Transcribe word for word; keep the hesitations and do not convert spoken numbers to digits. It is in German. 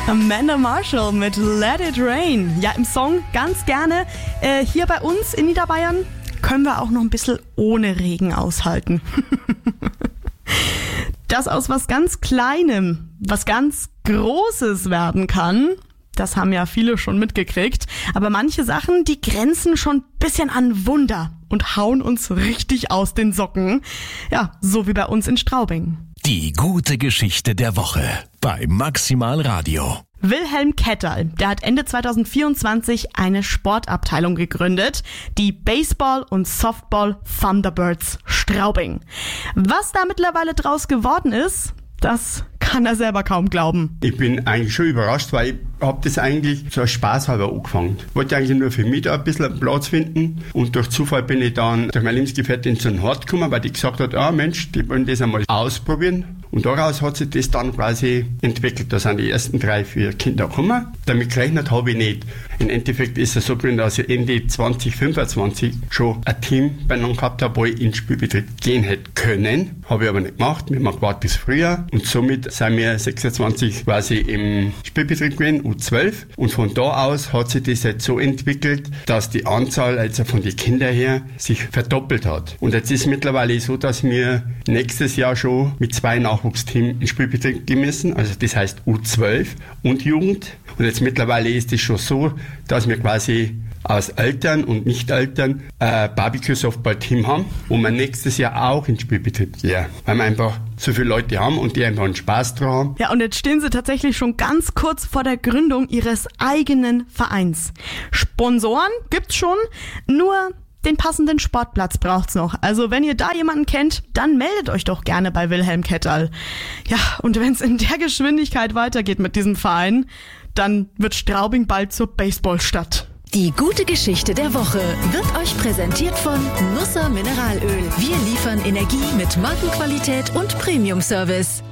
Amanda Marshall mit Let It Rain. Ja, im Song ganz gerne. Äh, hier bei uns in Niederbayern können wir auch noch ein bisschen ohne Regen aushalten. Dass aus was ganz Kleinem was ganz Großes werden kann, das haben ja viele schon mitgekriegt. Aber manche Sachen, die grenzen schon ein bisschen an Wunder und hauen uns richtig aus den Socken. Ja, so wie bei uns in Straubing. Die gute Geschichte der Woche bei Maximal Radio. Wilhelm Ketterl, der hat Ende zwanzig vierundzwanzig eine Sportabteilung gegründet, die Baseball und Softball Thunderbirds Straubing. Was da mittlerweile draus geworden ist, das kann er selber kaum glauben. Ich bin eigentlich schon überrascht, weil ich habe das eigentlich so als Spaßhalber angefangen. Ich wollte eigentlich nur für mich da ein bisschen einen Platz finden und durch Zufall bin ich dann durch meine Lebensgefährtin zu einem Hort gekommen, weil die gesagt hat, ah Mensch, die wollen das einmal ausprobieren. Und daraus hat sich das dann quasi entwickelt. Da sind die ersten drei, vier Kinder gekommen. Damit gerechnet habe ich nicht. Im Endeffekt ist es so gewesen, dass ich Ende zwanzig fünfundzwanzig schon ein Team beieinander gehabt habe, wo ich in den Spielbetrieb gehen hätte können. Habe ich aber nicht gemacht. Wir haben gewartet bis früher. Und somit sind wir sechsundzwanzig quasi im Spielbetrieb gewesen, U zwölf. Und von da aus hat sich das jetzt so entwickelt, dass die Anzahl also von den Kindern her sich verdoppelt hat. Und jetzt ist es mittlerweile so, dass wir nächstes Jahr schon mit zwei Nachwuchsteam in Spielbetrieb gehen müssen. Also das heißt U zwölf und Jugend. Und jetzt mittlerweile ist es schon so, dass wir quasi aus Eltern und Nicht-Eltern ein Barbecue-Softball-Team haben, wo wir nächstes Jahr auch in den Spielbetrieb gehen. Weil wir einfach so viele Leute haben und die einfach einen Spaß dran haben. Ja, und jetzt stehen sie tatsächlich schon ganz kurz vor der Gründung ihres eigenen Vereins. Sponsoren gibt's schon, nur den passenden Sportplatz braucht's noch. Also wenn ihr da jemanden kennt, dann meldet euch doch gerne bei Wilhelm Ketterl. Ja, und wenn es in der Geschwindigkeit weitergeht mit diesem Verein, dann wird Straubing bald zur Baseballstadt. Die gute Geschichte der Woche wird euch präsentiert von Nusser Mineralöl. Wir liefern Energie mit Markenqualität und Premium-Service.